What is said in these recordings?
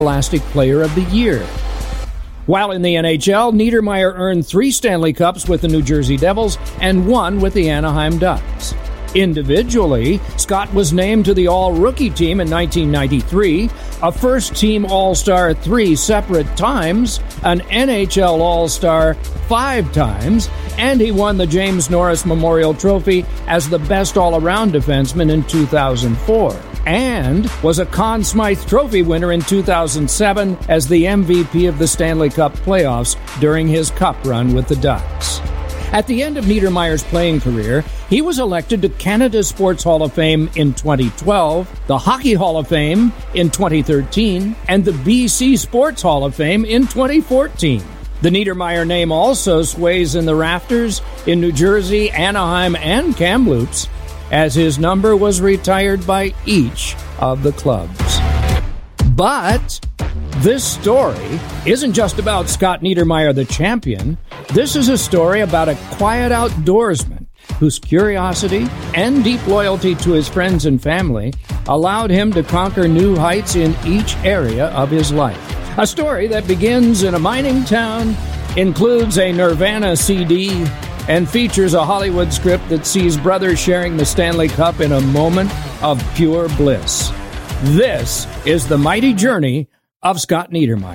Scholastic Player of the Year. While in the NHL, Niedermayer earned 3 Stanley Cups with the New Jersey Devils and 1 with the Anaheim Ducks. Individually, Scott was named to the All-Rookie team in 1993, a first-team All-Star 3 separate times, an NHL All-Star 5 times, and he won the James Norris Memorial Trophy as the best all-around defenseman in 2004, and was a Conn Smythe Trophy winner in 2007 as the MVP of the Stanley Cup playoffs during his Cup run with the Ducks. At the end of Niedermayer's playing career, he was elected to Canada Sports Hall of Fame in 2012, the Hockey Hall of Fame in 2013, and the BC Sports Hall of Fame in 2014. The Niedermayer name also sways in the rafters in New Jersey, Anaheim, and Kamloops, as his number was retired by each of the clubs. But this story isn't just about Scott Niedermayer, the champion. This is a story about a quiet outdoorsman whose curiosity and deep loyalty to his friends and family allowed him to conquer new heights in each area of his life. A story that begins in a mining town, includes a Nirvana CD, and features a Hollywood script that sees brothers sharing the Stanley Cup in a moment of pure bliss. This is the mighty journey of Scott Niedermayer.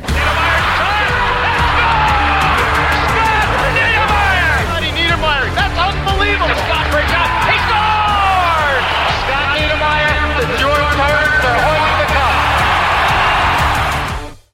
Scotty Niedermayer, that's unbelievable. Scott breaks out. He scored! Scott Niedermayer, the George Hart for holding the cup.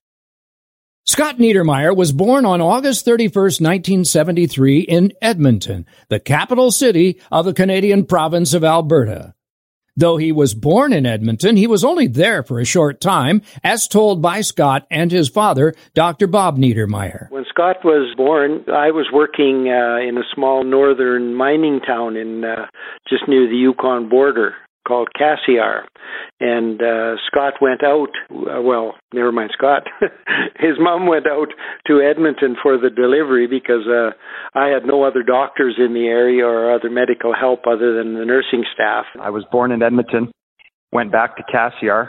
Scott Niedermayer was born on August 31st, 1973 in Edmonton, the capital city of the Canadian province of Alberta. Though he was born in Edmonton, he was only there for a short time, as told by Scott and his father, Dr. Bob Niedermayer. When Scott was born, I was working in a small northern mining town in just near the Yukon border called Cassiar. And Scott went out, never mind Scott. His mom went out to Edmonton for the delivery because I had no other doctors in the area or other medical help other than the nursing staff. I was born in Edmonton, went back to Cassiar.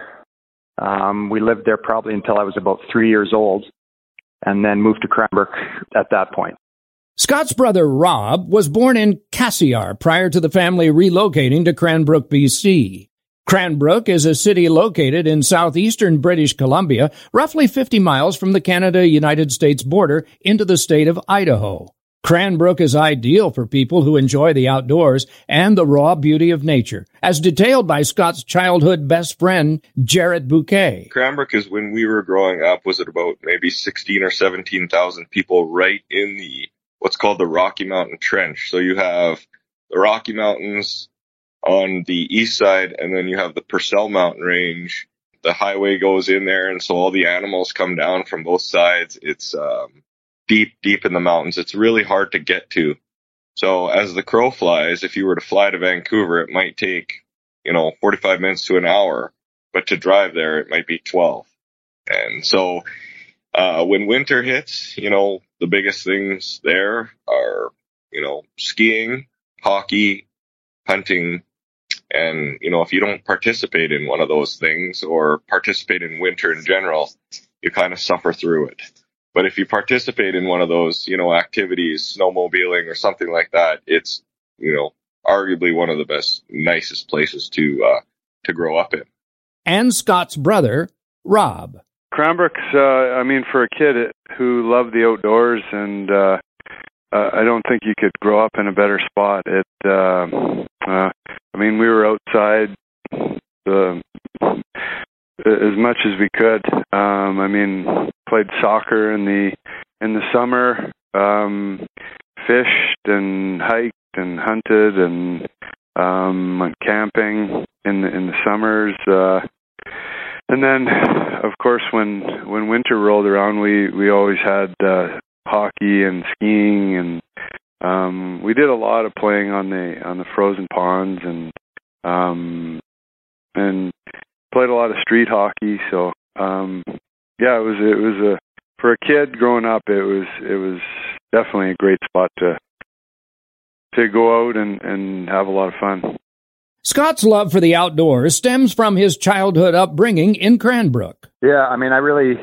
We lived there probably until I was about 3 years old, and then moved to Cranbrook at that point. Scott's brother Rob was born in Cassiar prior to the family relocating to Cranbrook, BC. Cranbrook is a city located in southeastern British Columbia, roughly 50 miles from the Canada-United States border into the state of Idaho. Cranbrook is ideal for people who enjoy the outdoors and the raw beauty of nature, as detailed by Scott's childhood best friend, Jarrett Bouquet. Cranbrook is, when we were growing up, was at about maybe 16 or 17,000 people right in the what's called the Rocky Mountain Trench. So you have the Rocky Mountains on the east side, and then you have the Purcell Mountain Range. The highway goes in there, and so all the animals come down from both sides. It's deep in the mountains. It's really hard to get to. So as the crow flies, if you were to fly to Vancouver, it might take, 45 minutes to an hour, but to drive there, it might be 12. And so when winter hits, the biggest things there are, skiing, hockey, hunting, and, if you don't participate in one of those things or participate in winter in general, you kind of suffer through it. But if you participate in one of those, activities, snowmobiling or something like that, it's, arguably one of the best, nicest places to grow up in. And Scott's brother, Rob. Cranbrook's, for a kid who loved the outdoors, and I don't think you could grow up in a better spot. We were outside as much as we could. Played soccer in the summer, fished and hiked and hunted, and went camping in the summers. And then, of course, when winter rolled around, we always had hockey and skiing, and we did a lot of playing on the frozen ponds, and played a lot of street hockey. So it was for a kid growing up, it was definitely a great spot to go out and have a lot of fun. Scott's love for the outdoors stems from his childhood upbringing in Cranbrook. Yeah, I mean, I really